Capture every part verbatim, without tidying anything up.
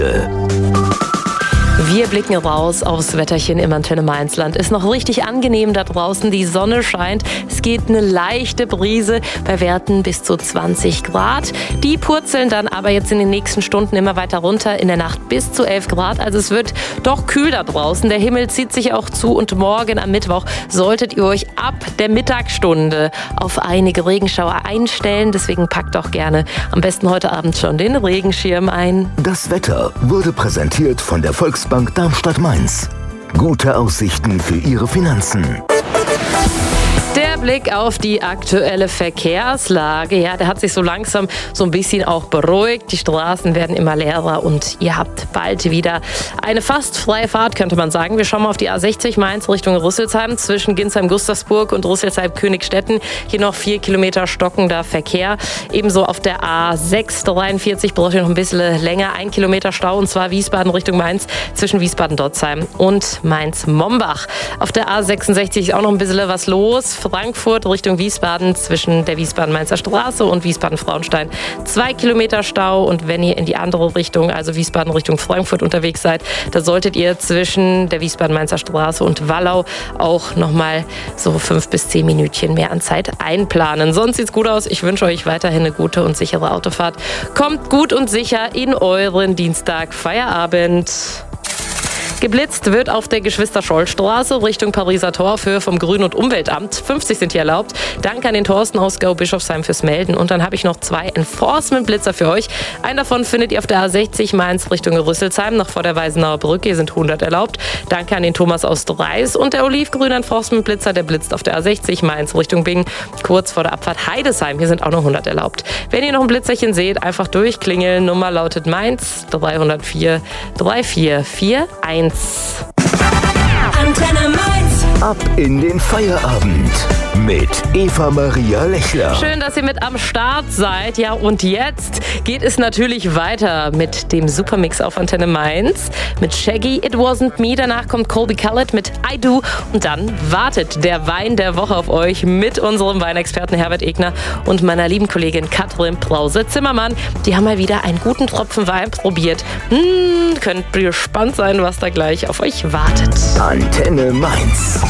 Wir blicken raus aufs Wetterchen im Antenne Mainzland. Ist noch richtig angenehm da draußen. Die Sonne scheint. Es geht eine leichte Brise bei Werten bis zu zwanzig Grad. Die purzeln dann aber jetzt in den nächsten Stunden immer weiter runter. In der Nacht bis zu elf Grad. Also es wird doch kühl da draußen. Der Himmel zieht sich auch zu und morgen am Mittwoch solltet ihr euch ab der Mittagsstunde auf einige Regenschauer einstellen. Deswegen packt doch gerne am besten heute Abend schon den Regenschirm ein. Das Wetter wurde präsentiert von der Volksbank Darmstadt-Mainz. Gute Aussichten für Ihre Finanzen. Der Blick auf die aktuelle Verkehrslage, ja, der hat sich so langsam so ein bisschen auch beruhigt. Die Straßen werden immer leerer und ihr habt bald wieder eine fast freie Fahrt, könnte man sagen. Wir schauen mal auf die A sechzig Mainz Richtung Rüsselsheim zwischen Ginsheim-Gustavsburg und Rüsselsheim-Königstetten. Hier noch vier Kilometer stockender Verkehr. Ebenso auf der A sechs dreiundvierzig braucht ihr noch ein bisschen länger, ein Kilometer Stau, und zwar Wiesbaden Richtung Mainz zwischen Wiesbaden-Dotzheim und Mainz-Mombach. Auf der A sechsundsechzig ist auch noch ein bisschen was los. Frankfurt Richtung Wiesbaden zwischen der Wiesbaden-Mainzer Straße und Wiesbaden-Frauenstein. Zwei Kilometer Stau, und wenn ihr in die andere Richtung, also Wiesbaden Richtung Frankfurt unterwegs seid, da solltet ihr zwischen der Wiesbaden-Mainzer Straße und Wallau auch nochmal so fünf bis zehn Minütchen mehr an Zeit einplanen. Sonst sieht's gut aus. Ich wünsche euch weiterhin eine gute und sichere Autofahrt. Kommt gut und sicher in euren Dienstag Feierabend. Geblitzt wird auf der Geschwister-Scholl-Straße Richtung Pariser Tor auf Höhe vom Grün- und Umweltamt. fünfzig sind hier erlaubt. Danke an den Thorsten aus Gau-Bischofsheim fürs Melden. Und dann habe ich noch zwei Enforcement-Blitzer für euch. Einen davon findet ihr auf der A sechzig Mainz Richtung Rüsselsheim, noch vor der Weisenauer Brücke. Hier sind hundert erlaubt. Danke an den Thomas aus Dreis. Und der olivgrüne Enforcement-Blitzer, der blitzt auf der A sechzig Mainz Richtung Bingen, kurz vor der Abfahrt Heidesheim. Hier sind auch noch hundert erlaubt. Wenn ihr noch ein Blitzerchen seht, einfach durchklingeln. Nummer lautet Mainz dreihundertvier drei vier vier eins. Antenne Mainz. Ab in den Feierabend mit Eva Maria Lechler. Schön, dass ihr mit am Start seid. Ja, und jetzt geht es natürlich weiter mit dem Supermix auf Antenne Mainz. Mit Shaggy, It Wasn't Me. Danach kommt Colby Khaled mit I Do. Und dann wartet der Wein der Woche auf euch mit unserem Weinexperten Herbert Egner und meiner lieben Kollegin Katrin Brause-Zimmermann. Die haben mal wieder einen guten Tropfen Wein probiert. Hm, könnt gespannt sein, was da gleich auf euch wartet. Antenne Mainz.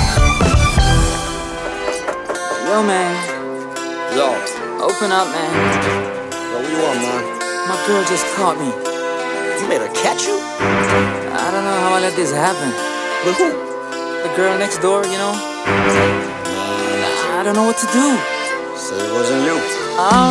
Yo, man. Yo. Open up, man. Yo, what you want, man? My girl just caught me. You made her catch you? I don't know how I let this happen. With who? The girl next door, you know? Man, I don't know what to do. say it wasn't you. Oh.